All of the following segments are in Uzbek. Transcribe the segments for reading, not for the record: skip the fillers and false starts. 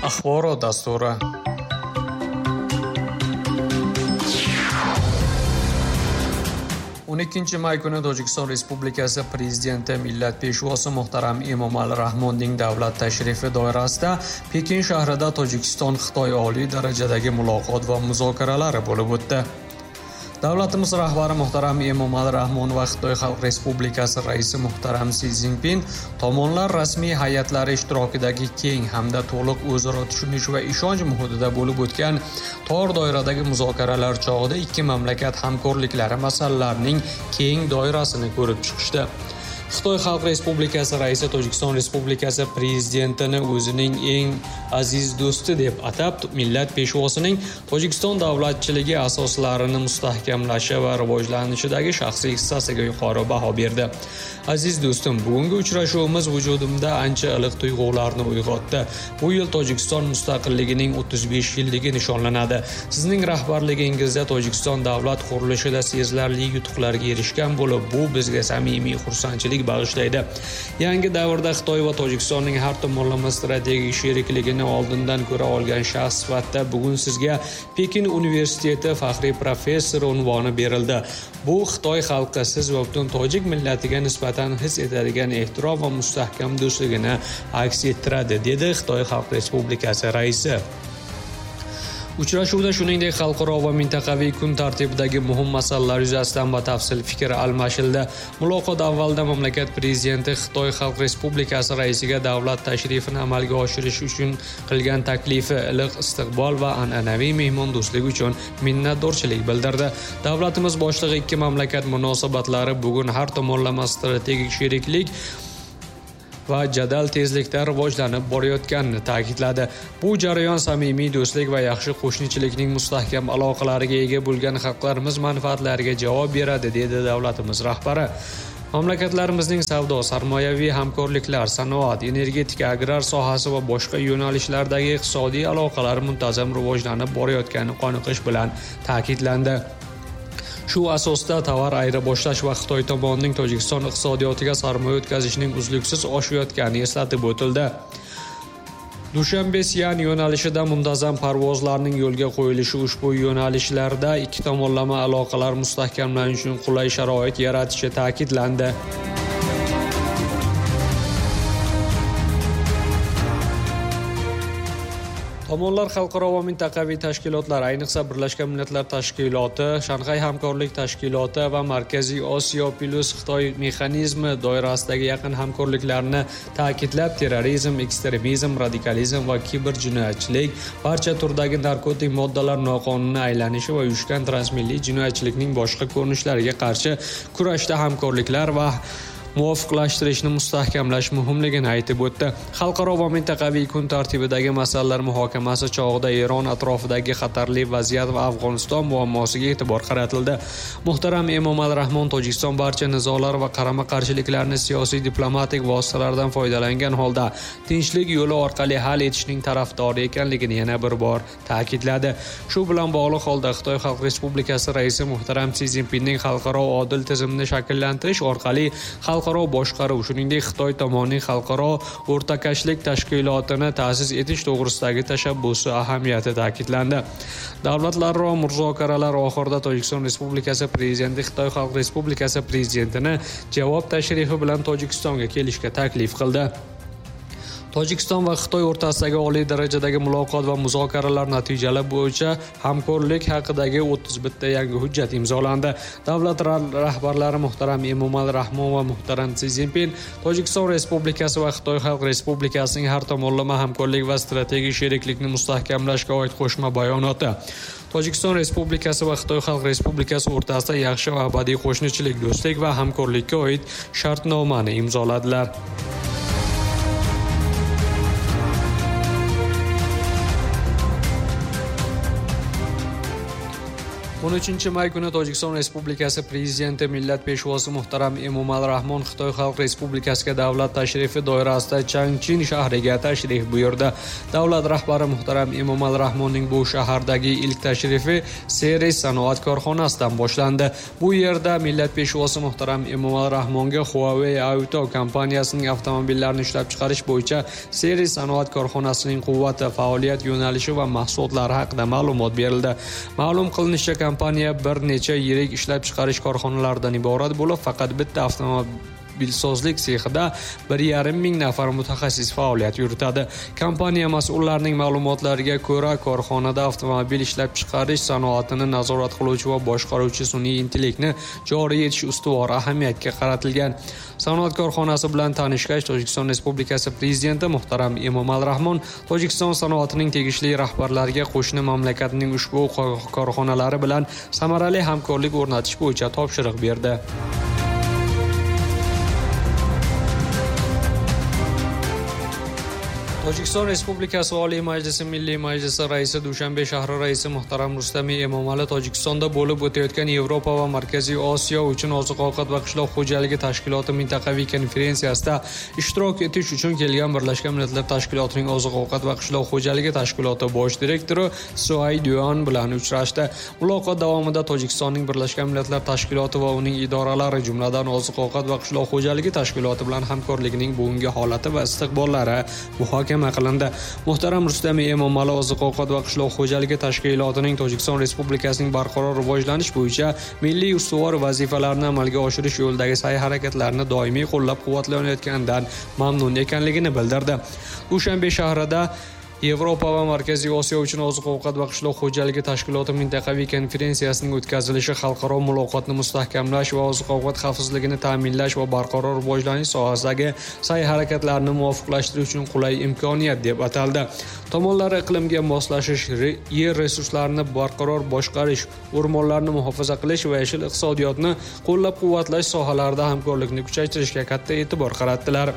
axborot dasturi. May kuni Tojikiston Respublikasi Prezidenti Millat Peshvosi muhtaram Emomali Rahmonning davlat tashrifi doirasida Pekin shahrida Tojikiston-Xitoy oliy darajadagi muloqot va muzokaralar bo'lib o'tdi. Davlatimiz rahbari muhtaram Emomali Rahmon va Xitoy Xalq Respublikasi raisi muhtaram Si Zinpin tomonlar rasmiy hayatlari ishtirokidagi keng hamda to'liq o'zaro tushunish va ishonch muhitida bo'lib o'tgan tor doiradagi muzokaralar chog'ida ikki mamlakat hamkorliklari masalalarining keng doirasini ko'rib chiqishdi. Xitoy Xalq Respublikasi raisi Tojikiston Respublikasi prezidentini o'zining eng aziz do'sti deb atab, millat peshvosining Tojikiston davlatchiligi asoslarini mustahkamlashi va rivojlanishidagi shaxsiy hissasiga yuqori baho berdi. Aziz do'stim, bugungi uchrashuvimiz vujudimda ancha iliq tuyg'ularni uyg'otdi. Bu yil Tojikiston mustaqilligining 35 yilligi nishonlanadi. Sizning rahbarligingizda Tojikiston davlat qurilishida sezilarli yutuqlarga erishgan bo'lib, bu bizga samimiy xursandchilik bag'ishlaydi. Yangi davrda Xitoy va Tojikistonning har tomonlama strategik sherikligini oldindan ko'ra olgan shaxs sifatida bugun sizga Pekin universiteti faxriy professori unvoni berildi. Bu Xitoy xalqi siz va butun tojik millatiga nisbatan his etadigan ehtirom va mustahkam do'stligini aks ettiradi, dedi Xitoy Xalq Respublikasi raisi. Uchrashuvda shuningdek xalqaro va mintaqaviy kun tartibidagi muhim masalalar yuzasidan batafsil fikr almashildi. Muloqot avvalida mamlakat prezidenti Xitoy Xalq Respublikasi raisiga davlat tashrifini amalga oshirish uchun qilgan taklifi, iliq istiqbol va an'anaviy mehmondo'stlik uchun minnatdorchilik bildirdi. Davlatimiz boshlig'i ikki mamlakat munosabatlari bugun har tomonlama strategik sheriklik va jadal tezlikda rivojlanib borayotganini ta'kidladi. Bu jarayon samimiy do'stlik va yaxshi qo'shnichilikning mustahkam aloqalariga ega bo'lgan xalqlarimiz manfaatlariga javob beradi, dedi davlatimiz rahbari. Mamlakatlarimizning savdo, sarmoyaviy hamkorliklar, sanoat, energetika, agrar sohasi va boshqa yo'nalishlardagi iqtisodiy aloqalar muntazam rivojlanib borayotgani qoniqish bilan ta'kidlandi. Shu asosda tovar ayirboshlash va Xitoy tomonining Tojikiston iqtisodiyotiga sarmoya o'tkazishning uzluksiz oshayotgani eslatib o'tildi. Dushanbe-Sian yo'nalishida muntazam parvozlarning yo'lga qo'yilishi ushbu yo'nalishlarda ikki tomonlama aloqalar mustahkamlanishi uchun qulay sharoit yaratishi ta'kidlandi. Tomonlar xalqaro va mintaqaviy tashkilotlar, ayniqsa Birlashgan Millatlar Tashkiloti, Shanxay hamkorlik tashkiloti va Markaziy Osiyo plus Xitoy mexanizmi doirasidagi yaqin hamkorliklarni ta'kidlab, terrorizm, ekstremizm, radikalizm va kiberjinoyatchilik, barcha turdagi narkotik moddalar noqonuniy aylanishi va uyushgan transmilliy jinoyatchilikning boshqa ko'rinishlariga qarshi kurashda hamkorliklar va muvofiqlashtirishni mustahkamlash muhimligini aytib o'tdi. Xalqaro va mintaqaviy kun tartibidagi masalalar muhokamasi chog'ida Eron atrofidagi xatarli vaziyat va Afg'oniston muammosiga e'tibor qaratildi. Muhtaram Emomali Rahmon Tojikiston barcha nizolar va qarama-qarshiliklarni siyosiy diplomatik vositalardan foydalangan holda tinchlik yo'li orqali hal etishning tarafdori ekanligini yana bir bor ta'kidladi. Shu bilan bog'liq holda Xitoy Xalq Respublikasi raisi muhtaram Si Zinpinning xalqaro odil tizimni shakllantirish orqali xalqaro boshqaruv, shuningdek Xitoy tomonining xalqaro o'rtakashlik tashkilotini ta'sis etish to'g'risidagi tashabbusi ahamiyati ta'kidlandi. Davlatlararo muzokaralar oxirida Tojikiston Respublikasi prezidenti Xitoy Xalq Respublikasi prezidentini javob tashrifi bilan Tojikistonga kelishga taklif qildi. Tojikiston va Xitoy o'rtasidagi oliy darajadagi muloqot va muzokaralar natijalari bo'yicha hamkorlik haqidagi 31 yangi hujjat imzolandi. Davlat rahbarlari muhtaram Emomali Rahmon va muhtaram Si Zinpin Tojikiston Respublikasi va Xitoy Xalq Respublikasining har tomonlama hamkorlik va strategik sheriklikni mustahkamlashga oid qo'shma bayonoti, Tojikiston Respublikasi va Xitoy Xalq Respublikasi o'rtasida yaxshi va abadiy qo'shnichilik, do'stlik va hamkorlikka oid shartnomani imzoladilar. 13 may kuni Tojikiston Respublikasi Prezidenti Millat Peshvosi muhtaram Emomali Rahmon Xitoy Xalq Respublikasiga davlat tashrifi doirasida Changchin shahriga tashrif buyurdi. Davlat rahbari muhtaram Emomali Rahmonning bu shahardagi ilk tashrifi Seres sanoat korxonasidan boshlandi. Bu yerda Millat Peshvosi muhtaram Emomali Rahmonga Huawei Auto kompaniyasining avtomobillarini ishlab chiqarish bo'yicha Seres sanoat korxonasining quvvati, faoliyat yo'nalishi va mahsulotlari haqida ma'lumot berildi. Ma'lum qilinishicha, kompaniya bir necha yirik ishlab chiqarish korxonalaridan iborat bo'lib, faqat bitta avtomobilsozlik sexida 1,5 ming nafar mutaxassis faoliyat yuritadi. Kompaniya mas'ullarining ma'lumotlariga ko'ra, korxonada avtomobil ishlab chiqarish sanoatini nazorat qiluvchi va boshqaruvchi sun'iy intellektni joriy etish ustuvor ahamiyatga qaratilgan. Sanoat korxonasi bilan tanishgach, Tojikiston Respublikasi Prezidenti muhtaram Emomali Rahmon Tojikiston sanoatining tegishli rahbarlariga qo'shni mamlakatning ushbu korxonalari bilan samarali hamkorlik o'rnatish bo'yicha topshiriq berdi. Tojikiston Respublikasi Oliy Majlisi Milliy Majlisi Raisi Dushanbe shahri raisi muhtaram Rustam Emomali Tojikistonda bo'lib o'tayotgan Yevropa va Markaziy Osiyo uchun oziq-ovqat va qishloq xo'jaligi tashkiloti mintaqaviy konferensiyasida ishtirok etish uchun kelgan Birlashgan Millatlar Tashkilotining oziq-ovqat va qishloq xo'jaligi tashkiloti bosh direktori Suay Duan bilan uchrashdi. Muloqot davomida Tojikistonning Birlashgan Millatlar Tashkiloti va uning idoralari, jumladan oziq-ovqat va qishloq xo'jaligi tashkiloti bilan hamkorlikning bugungi holati va istiqbollari muhokama qilindi. Muhtaram Rustam Emomali oziq-ovqat va qishloq xo'jaligi tashkilotining Tojikiston Respublikasining barqaror rivojlanish bo'yicha milliy ustuvor vazifalarni amalga oshirish yo'lidagi sa'y-harakatlarini doimiy qo'llab-quvvatlanayotganidan mamnun ekanligini bildirdi. Dushanbe shahrida Yevropa va Markaziy Osiyo uchun oziq-ovqat va qishloq xo'jaligi tashkiloti mintaqaviy konferensiyasining o'tkazilishi xalqaro muloqotni mustahkamlash va oziq-ovqat xavfsizligini ta'minlash va barqaror rivojlanish sohasidagi sa'y-harakatlarni muvofiqlashtirish uchun qulay imkoniyat deb ataldi. Tomonlar iqlimga moslashish, yer resurslarini barqaror boshqarish, o'rmonlarni muhofaza qilish va yashil iqtisodiyotni qo'llab-quvvatlash sohalarida hamkorlikni kuchaytirishga katta e'tibor qaratdilar.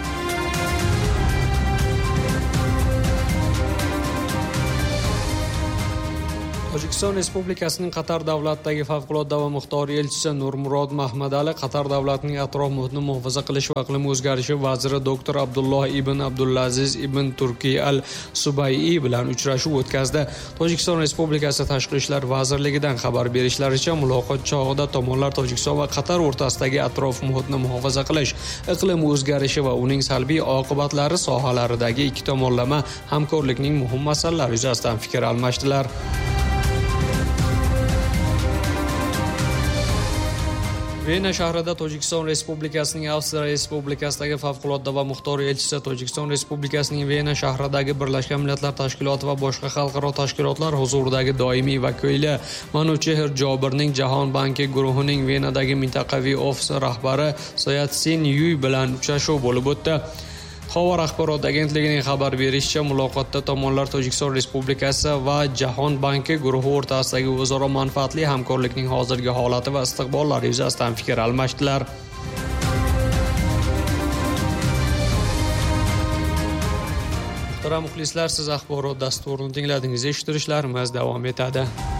Tojikiston Respublikasining Qatar davlatidagi favqulodda va muxtor elchisi Nurmurod Mahmadali Qatar davlatining atrof muhitni muhofaza qilish va iqlim o'zgarishi vaziri Dr. Abdulloh ibn Abdulaziz ibn Turki al-Subayyi bilan uchrashuv o'tkazdi. Tojikiston Respublikasi Tashqi ishlar vazirligidan xabar berishlaricha, muloqot chog'ida tomonlar Tojikiston va Qatar o'rtasidagi atrof muhitni muhofaza qilish, iqlim o'zgarishi va uning salbiy oqibatlari sohalaridagi ikki tomonlama hamkorlikning muhim masalalari yuzasidan fikr almashdilar. Vena shahrida Tojikiston Respublikasining Avstriya Respublikasidagi favqulodda va muxtor elchisi Tojikiston Respublikasining Vena shahridagi Birlashgan Millatlar Tashkiloti va boshqa xalqaro tashkilotlar huzuridagi doimiy vakili Manuchehr Jobirning Jahon banki guruhining Venadagi mintaqaviy ofisi rahbari Soyatsin Yuy bilan uchrashuv bo'lib o'tdi. Xabar axborot agentligining xabar berishicha, muloqotda tomonlar Tojikiston Respublikasi va Jahon banki guruhi o'rtasidagi o'zaro manfaatli hamkorlikning hozirgi holati va istiqbollari yuzasidan fikr almashdilar. Muhtaram muxlislar, siz axborot dasturini tingladingiz. Eshittirishlarimiz davom etadi.